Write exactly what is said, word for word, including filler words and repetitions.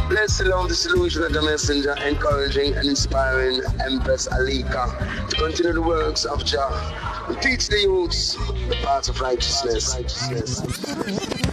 Let's allow the solution of the messenger, encouraging and inspiring Empress Alika to continue the works of Jah. We teach the youths the path of righteousness.